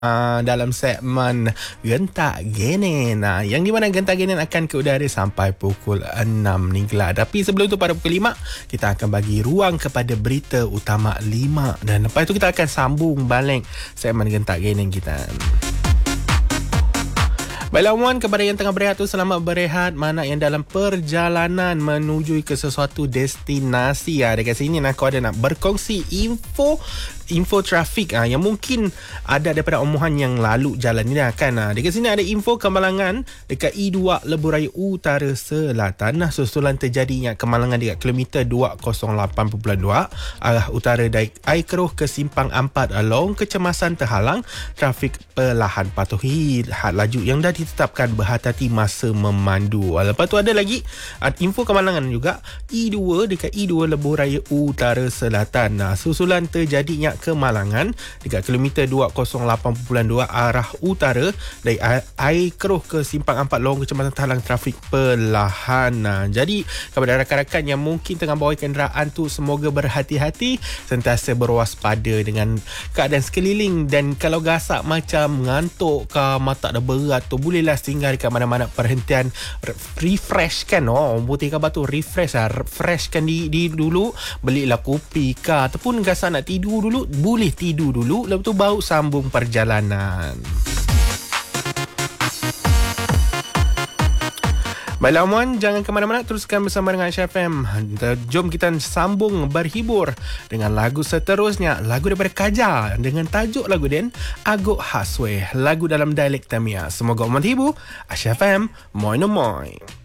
Dalam segmen Gentak Genen, yang di mana Gentak Genen akan ke udara sampai pukul 6 ni gelap. Tapi sebelum tu pada pukul 5 kita akan bagi ruang kepada berita utama 5 dan lepas tu kita akan sambung balik segmen Gentak Genen kita. Baiklah Wan, kepada yang tengah berehat tu, selamat berehat. Mana yang dalam perjalanan menuju ke sesuatu destinasi, dekat sini aku ada nak berkongsi info trafik yang mungkin ada daripada omongan yang lalu jalan ni kan. Dekat sini ada info kemalangan dekat E2 Lebuh Raya Utara Selatan. Susulan terjadinya kemalangan dekat kilometer 208.2 arah utara dari Air Keruh ke Simpang 4 Long. Kecemasan terhalang, trafik perlahan patuhi had laju yang dah ditetapkan, berhati-hati masa memandu. Lepas tu ada lagi info kemalangan juga E2 dekat E2 Lebuh Raya Utara Selatan. Susulan terjadinya kemalangan dekat kilometer 208.2 arah utara dari Air Keruh ke Simpang 4 Long. Kecemasan terhalang, trafik perlahan. Jadi kepada rakan-rakan yang mungkin tengah bawa kenderaan tu, semoga berhati-hati, sentiasa berwaspada dengan keadaan sekeliling. Dan kalau gasak macam ngantuk ke mata dah berat tu, bolehlah singgah dekat mana-mana perhentian, refresh kan, putih khabar tu refresh kan di dulu, belilah kopi ke, ataupun gasak nak tidur dulu, boleh tidur dulu, lepas tu baru sambung perjalanan. Baiklah Muan, jangan ke mana-mana, teruskan bersama dengan Aisyah FM. Jom kita sambung berhibur dengan lagu seterusnya, lagu daripada Kaja dengan tajuk lagu Den Aguk Haswe, lagu dalam dialek Tamia. Semoga menghibur. Aisyah FM, moi no moi.